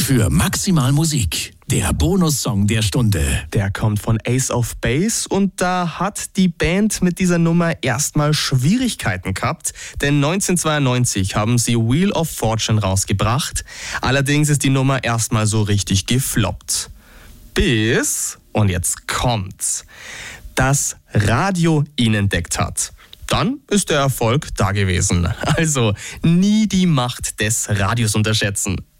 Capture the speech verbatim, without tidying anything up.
Für maximal Musik, der Bonussong der Stunde. Der kommt von Ace of Base und da hat die Band mit dieser Nummer erstmal Schwierigkeiten gehabt, denn neunzehnhundertzweiundneunzig haben sie Wheel of Fortune rausgebracht. Allerdings ist die Nummer erstmal so richtig gefloppt. Bis, und jetzt kommt's, das Radio ihn entdeckt hat. Dann ist der Erfolg da gewesen. Also nie die Macht des Radios unterschätzen.